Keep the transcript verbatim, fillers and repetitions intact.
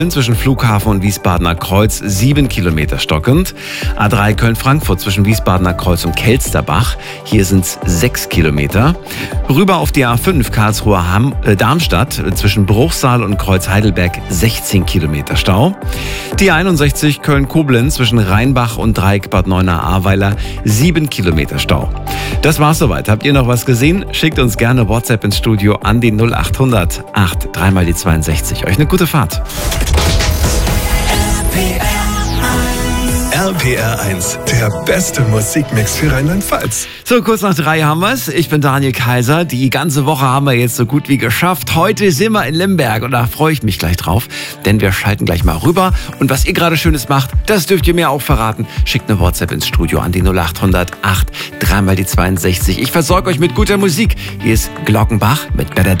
Zwischen Flughafen und Wiesbadener Kreuz sieben Kilometer stockend. A drei Köln-Frankfurt zwischen Wiesbadener Kreuz und Kelsterbach. Hier sind es sechs Kilometer. Rüber auf die A fünf Karlsruhe-Darmstadt zwischen Bruchsal und Kreuz Heidelberg sechzehn Kilometer Stau. Die einundsechzig Köln-Koblenz zwischen Rheinbach und Dreieck Bad Neuenahr-Ahrweiler sieben Kilometer Stau. Das war's soweit. Habt ihr noch was gesehen? Schickt uns gerne WhatsApp ins Studio an die null achthundert acht dreimal die zweiundsechzig. Euch eine gute Fahrt. R P R eins, der beste Musikmix für Rheinland-Pfalz. So, kurz nach drei haben wir's. Ich bin Daniel Kaiser. Die ganze Woche haben wir jetzt so gut wie geschafft. Heute sind wir in Lemberg und da freue ich mich gleich drauf, denn wir schalten gleich mal rüber. Und was ihr gerade Schönes macht, das dürft ihr mir auch verraten. Schickt eine WhatsApp ins Studio an die null achthundert acht dreimal die zweiundsechzig. Ich versorge euch mit guter Musik. Hier ist Glockenbach mit Better Day.